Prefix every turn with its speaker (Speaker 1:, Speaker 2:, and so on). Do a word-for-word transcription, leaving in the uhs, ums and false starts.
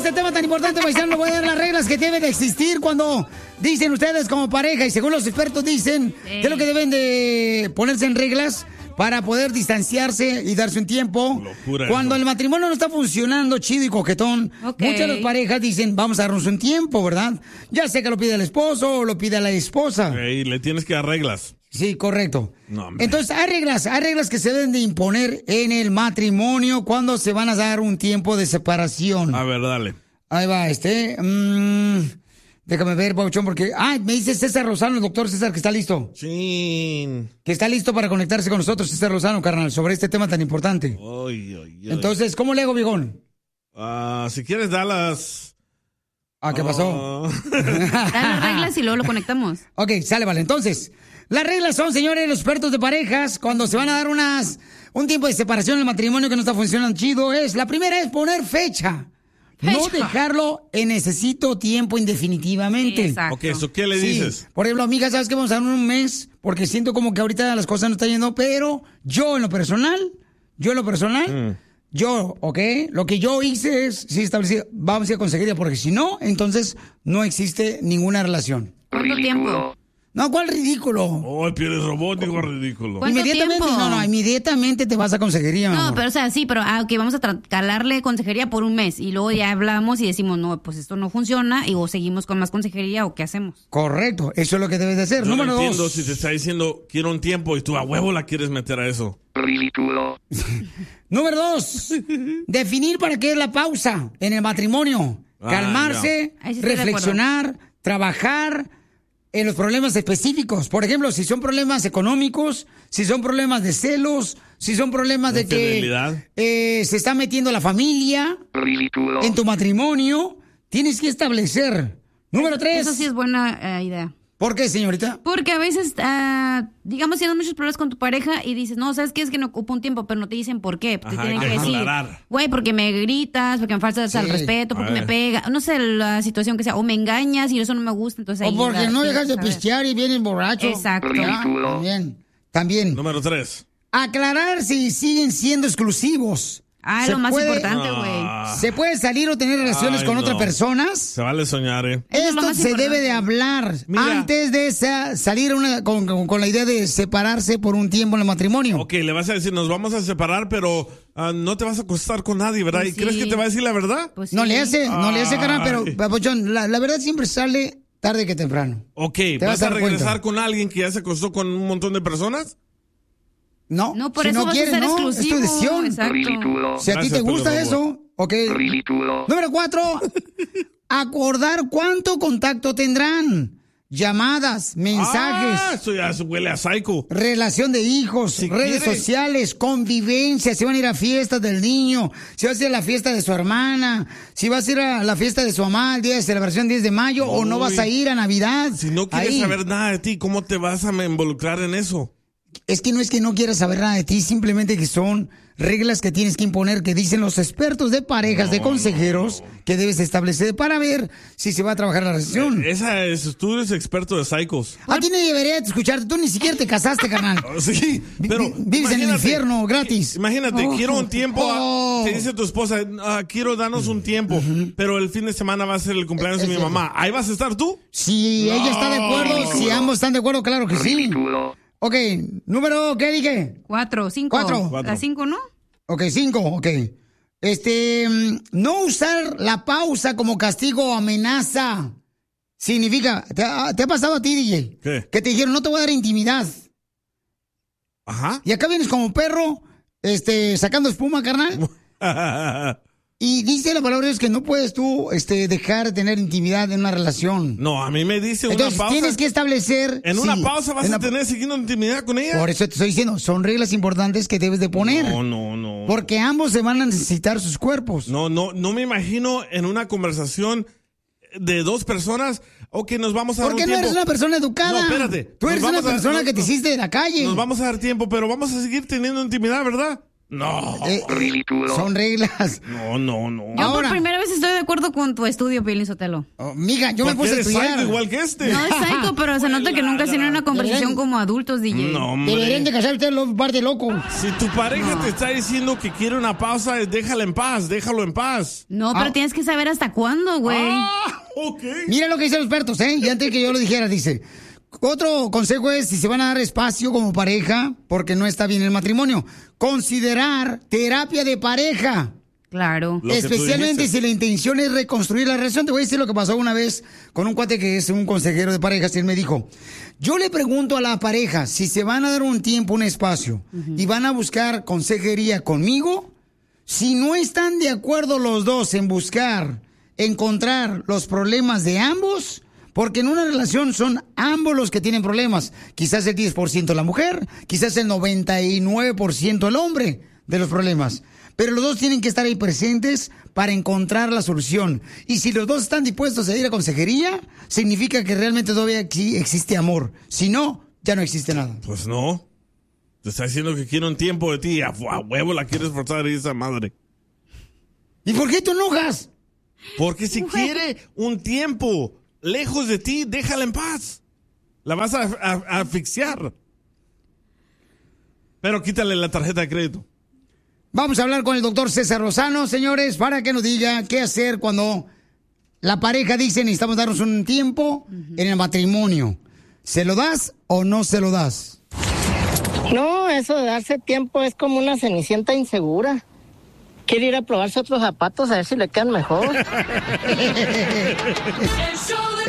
Speaker 1: este tema tan importante, paisano, voy a dar las reglas que deben de existir cuando dicen ustedes como pareja, y según los expertos dicen, sí. ¿qué es lo que deben de ponerse en reglas para poder distanciarse y darse un tiempo? Locura cuando eso. El matrimonio no está funcionando chido y coquetón, okay. Muchas de las parejas dicen, vamos a darnos un tiempo, ¿verdad? Ya sé que lo pide el esposo o lo pide la esposa.
Speaker 2: Y le tienes que dar reglas.
Speaker 1: Sí, correcto. No, entonces, hay reglas, hay reglas que se deben de imponer en el matrimonio cuando se van a dar un tiempo de separación.
Speaker 2: A ver, dale.
Speaker 1: Ahí va, este. Mmm, déjame ver, Pauchón, porque... Ah, me dice César Lozano, el doctor César, que está listo.
Speaker 2: Sí.
Speaker 1: Que está listo para conectarse con nosotros, César Lozano, carnal, sobre este tema tan importante.
Speaker 2: Oy, oy, oy.
Speaker 1: Entonces, ¿cómo le hago, viejón?
Speaker 2: Uh, si quieres, dalas...
Speaker 1: Ah, ¿qué pasó?
Speaker 3: Uh... Dan las reglas y luego lo conectamos.
Speaker 1: Ok, sale, vale. Entonces... Las reglas son, señores, los expertos de parejas, cuando se van a dar unas un tiempo de separación en el matrimonio que no está funcionando chido, es, la primera es poner fecha. fecha. No dejarlo en necesito tiempo indefinitivamente.
Speaker 3: Exacto.
Speaker 2: Ok, ¿eso qué le
Speaker 1: sí.
Speaker 2: dices?
Speaker 1: Por ejemplo, amiga, ¿sabes qué? Vamos a dar un mes, porque siento como que ahorita las cosas no están yendo, pero yo en lo personal, yo en lo personal, mm. yo, ok, lo que yo hice es, sí, establecer, vamos a ir a conseguirla, porque si no, entonces no existe ninguna relación.
Speaker 3: ¿Cuánto tiempo?
Speaker 1: No, ¿cuál ridículo?
Speaker 2: Oh, el pie es robótico, ridículo.
Speaker 1: Inmediatamente,
Speaker 3: tiempo?
Speaker 1: no, no, inmediatamente te vas a consejería, mi
Speaker 3: No,
Speaker 1: amor.
Speaker 3: pero o sea, sí, pero ah, ok, vamos a tra- calarle consejería por un mes y luego ya hablamos y decimos, no, pues esto no funciona y o seguimos con más consejería o qué hacemos.
Speaker 1: Correcto, eso es lo que debes de hacer.
Speaker 2: Yo
Speaker 1: Número
Speaker 2: no entiendo
Speaker 1: dos.
Speaker 2: si te está diciendo quiero un tiempo y tú a huevo la quieres meter a eso.
Speaker 4: Ridículo.
Speaker 1: Número dos, definir para qué es la pausa en el matrimonio.
Speaker 2: Ah,
Speaker 1: Calmarse,
Speaker 3: Ahí sí estoy de
Speaker 1: reflexionar, trabajar en los problemas específicos. Por ejemplo, si son problemas económicos, si son problemas de celos, si son problemas de que eh, se está metiendo la familia
Speaker 4: Ridículo.
Speaker 1: en tu matrimonio, tienes que establecer. Número tres.
Speaker 3: Eso sí es buena uh, idea.
Speaker 1: ¿Por qué, señorita?
Speaker 3: Porque a veces, uh, digamos, tienes muchos problemas con tu pareja y dices, no, ¿sabes qué? Es que no ocupa un tiempo, pero no te dicen por qué. Te
Speaker 2: Ajá,
Speaker 3: tienen
Speaker 2: hay
Speaker 3: que
Speaker 2: que
Speaker 3: decir,
Speaker 2: aclarar.
Speaker 3: güey, porque me gritas, porque me faltas
Speaker 1: Sí.
Speaker 3: al respeto, porque me pega, no sé, la situación que sea, o me engañas y eso no me gusta, entonces ahí...
Speaker 1: O porque
Speaker 3: la,
Speaker 1: no dejas de
Speaker 3: ¿sabes?
Speaker 1: pistear y vienes borracho.
Speaker 3: Exacto.
Speaker 1: Ya, también. También.
Speaker 2: Número tres.
Speaker 1: Aclarar si siguen siendo exclusivos.
Speaker 3: Ah,
Speaker 1: Se
Speaker 3: lo más
Speaker 1: puede-
Speaker 3: importante, güey.
Speaker 2: Ah.
Speaker 1: ¿Se puede salir o tener relaciones
Speaker 2: Ay,
Speaker 1: con
Speaker 2: no.
Speaker 1: otras personas?
Speaker 2: Se vale soñar, ¿eh?
Speaker 3: Eso es lo
Speaker 1: Esto
Speaker 3: más
Speaker 1: se
Speaker 3: importante.
Speaker 1: debe de hablar
Speaker 2: Mira.
Speaker 1: antes de sa- salir una- con, con- con la idea de separarse por un tiempo en el matrimonio.
Speaker 2: Ok, le vas a decir, nos vamos a separar, pero uh, no te vas a acostar con nadie, ¿verdad?
Speaker 3: Pues
Speaker 2: ¿Y crees
Speaker 3: sí.
Speaker 2: que te va a decir la verdad?
Speaker 3: Pues sí.
Speaker 1: No le hace, no le hace, carnal, pero,
Speaker 2: Ay.
Speaker 1: papuchón, la, la verdad siempre sale tarde que temprano.
Speaker 2: Ok,
Speaker 1: vas
Speaker 2: ¿vas
Speaker 1: a
Speaker 2: a
Speaker 1: dar
Speaker 2: regresar
Speaker 1: cuenta.
Speaker 2: con alguien que ya se acostó con un montón de personas?
Speaker 1: No,
Speaker 3: No, por
Speaker 1: si
Speaker 3: eso
Speaker 1: no
Speaker 3: vas
Speaker 1: quieres,
Speaker 3: a ser
Speaker 1: no,
Speaker 3: exclusivo.
Speaker 1: es tu decisión.
Speaker 3: Exacto.
Speaker 4: Ridículo.
Speaker 1: Si a ti
Speaker 2: Gracias,
Speaker 1: te gusta
Speaker 2: Pedro
Speaker 1: eso, ok.
Speaker 4: Ridículo.
Speaker 1: Número cuatro, acordar cuánto contacto tendrán. Llamadas, mensajes,
Speaker 2: Ah, eso ya se huele a psycho.
Speaker 1: relación de hijos,
Speaker 2: Si
Speaker 1: redes
Speaker 2: quiere.
Speaker 1: sociales, convivencia, si van a ir a fiestas del niño, si vas a ir a la fiesta de su hermana, si vas a ir a la fiesta de su mamá el día de celebración diez de mayo o no
Speaker 2: Uy.
Speaker 1: vas a ir a Navidad.
Speaker 2: Si no quieres
Speaker 1: Ahí.
Speaker 2: saber nada de ti, ¿cómo te vas a involucrar en eso?
Speaker 1: Es que no es que no quieras saber nada de ti, simplemente que son reglas que tienes que imponer, que dicen los expertos de parejas,
Speaker 2: No,
Speaker 1: de consejeros, que debes establecer para ver si se va a trabajar la relación.
Speaker 2: Esa es, tú eres experto de psychos.
Speaker 1: A ti nadie debería escucharte, tú ni siquiera te casaste, carnal.
Speaker 2: Sí, pero
Speaker 1: Vi- vives en el
Speaker 2: imagínate,
Speaker 1: infierno gratis.
Speaker 2: Imagínate,
Speaker 1: Oh.
Speaker 2: quiero un tiempo,
Speaker 1: Oh.
Speaker 2: te dice tu esposa, ah, quiero darnos un tiempo, pero el fin de semana va a ser el cumpleaños
Speaker 1: Es
Speaker 2: de mi
Speaker 1: cierto.
Speaker 2: mamá. ¿Ahí vas a estar tú?
Speaker 1: Si ella está de acuerdo, si ambos están de acuerdo, claro que sí.
Speaker 4: Ridículo.
Speaker 1: Ok, número, ¿qué dije?
Speaker 3: Cuatro, cinco.
Speaker 1: Cuatro.
Speaker 2: Cuatro.
Speaker 3: A cinco, ¿no?
Speaker 1: Ok, cinco, ok. Este, mm, no usar la pausa como castigo o amenaza. Significa, ¿te ha, te ha pasado a ti, D J?
Speaker 2: ¿Qué?
Speaker 1: Que te dijeron, no te voy a dar intimidad.
Speaker 2: Ajá.
Speaker 1: Y acá vienes como perro, este, sacando espuma, carnal. Y dice la palabra de Dios que no puedes tú, este, dejar de tener intimidad en una relación.
Speaker 2: No, a mí me dice una
Speaker 1: Entonces,
Speaker 2: pausa.
Speaker 1: tienes que establecer...
Speaker 2: En una
Speaker 1: sí,
Speaker 2: pausa vas
Speaker 1: en
Speaker 2: a
Speaker 1: una-
Speaker 2: tener siguiendo intimidad con ella.
Speaker 1: Por eso te estoy diciendo, son reglas importantes que debes de poner.
Speaker 2: No, no, no.
Speaker 1: Porque ambos se van a necesitar sus cuerpos.
Speaker 2: No, no, no me imagino en una conversación de dos personas, ok, nos vamos a dar
Speaker 1: ¿Por qué
Speaker 2: un
Speaker 1: no
Speaker 2: tiempo.
Speaker 1: eres una persona educada?
Speaker 2: No, espérate.
Speaker 1: Tú
Speaker 2: Nos
Speaker 1: eres una
Speaker 2: vamos a-
Speaker 1: persona
Speaker 2: no,
Speaker 1: que te
Speaker 2: no.
Speaker 1: hiciste de la calle.
Speaker 2: Nos vamos a dar tiempo, pero vamos a seguir teniendo intimidad, ¿verdad? No.
Speaker 1: Eh,
Speaker 4: Ridículo.
Speaker 1: son reglas.
Speaker 2: No, no, no.
Speaker 3: Yo
Speaker 1: Ahora.
Speaker 3: por primera vez estoy de acuerdo acuerdo con tu estudio, Piolín Sotelo.
Speaker 1: Oh, mija, yo me
Speaker 2: Porque
Speaker 1: puse a
Speaker 2: eres
Speaker 1: estudiar.
Speaker 2: psycho igual que este.
Speaker 3: No es psycho, pero se nota que nunca has tenido una conversación como adultos, D J.
Speaker 2: No, hombre.
Speaker 1: Deberían de casar ustedes los par de loco.
Speaker 2: Si tu pareja te está diciendo que quiere una pausa, déjala en paz, déjalo en paz.
Speaker 3: No, pero
Speaker 1: Ah.
Speaker 3: tienes que saber hasta cuándo, güey.
Speaker 2: Ah, ok.
Speaker 1: Mira lo que dicen los expertos, ¿eh? Y antes que yo lo dijera, dice... Otro consejo es, si se van a dar espacio como pareja, porque no está bien el matrimonio, considerar terapia de pareja.
Speaker 3: Claro.
Speaker 2: Lo que tú
Speaker 1: Especialmente
Speaker 2: dijiste.
Speaker 1: si la intención es reconstruir la relación. Te voy a decir lo que pasó una vez con un cuate que es un consejero de parejas. Y él me dijo, yo le pregunto a la pareja si se van a dar un tiempo, un espacio, y van a buscar consejería conmigo. Si no están de acuerdo los dos en buscar, encontrar los problemas de ambos, porque en una relación son ambos los que tienen problemas. Quizás el diez por ciento la mujer, quizás el noventa y nueve por ciento el hombre de los problemas. Pero los dos tienen que estar ahí presentes para encontrar la solución. Y si los dos están dispuestos a ir a consejería, significa que realmente todavía aquí existe amor. Si no, ya no existe nada.
Speaker 2: Pues no. Te está diciendo que quiere un tiempo de ti. A, a huevo la quieres forzar a esa madre.
Speaker 1: ¿Y por qué te enojas?
Speaker 2: Porque si quiere un tiempo lejos de ti, déjala en paz. La vas a, a- a asfixiar. Pero quítale la tarjeta de crédito.
Speaker 1: Vamos a hablar con el doctor César Lozano, señores, para que nos diga qué hacer cuando la pareja dice necesitamos darnos un tiempo en el matrimonio. ¿Se lo das o no se lo das?
Speaker 5: No, eso de darse tiempo es como una cenicienta insegura. Quiere ir a probarse otros zapatos a ver si le quedan mejor.
Speaker 6: El show